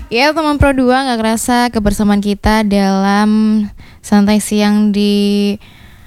Ya teman Pro 2, gak kerasa kebersamaan kita dalam santai siang di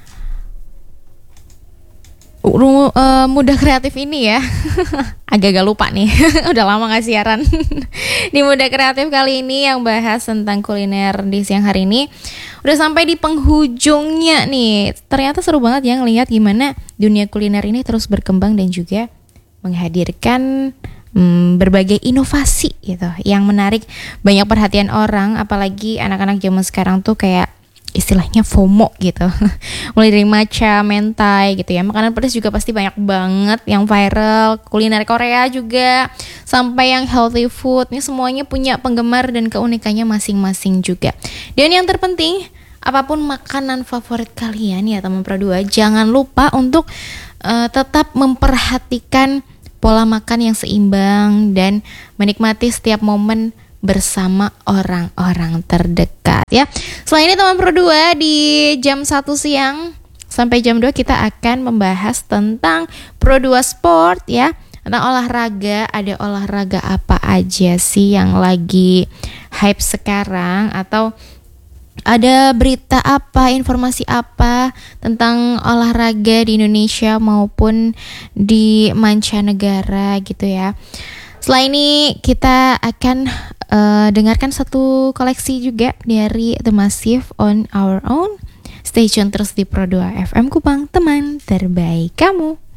Muda Kreatif ini ya. Agak-agak lupa nih. Udah lama gak siaran. Di Muda Kreatif kali ini yang bahas tentang kuliner di siang hari ini udah sampai di penghujungnya nih. Ternyata seru banget ya ngelihat gimana dunia kuliner ini terus berkembang dan juga menghadirkan berbagai inovasi gitu yang menarik banyak perhatian orang, apalagi anak-anak zaman sekarang tuh kayak istilahnya FOMO gitu. Mulai dari matcha, mentai gitu ya. Makanan pedas juga pasti banyak banget yang viral. Kuliner Korea juga sampai yang healthy food. Ini semuanya punya penggemar dan keunikannya masing-masing juga. Dan yang terpenting, apapun makanan favorit kalian ya teman Pro 2, jangan lupa untuk tetap memperhatikan pola makan yang seimbang dan menikmati setiap momen bersama orang-orang terdekat ya. Selain ini teman Pro 2, di jam 1 siang sampai jam 2 kita akan membahas tentang Pro 2 Sport ya, tentang olahraga. Ada olahraga apa aja sih yang lagi hype sekarang, atau ada berita apa, informasi apa tentang olahraga di Indonesia maupun di mancanegara gitu ya. Setelah ini kita akan dengarkan satu koleksi juga dari The Massive On Our Own. Stay tune terus di Pro 2 FM Kupang, teman terbaik kamu.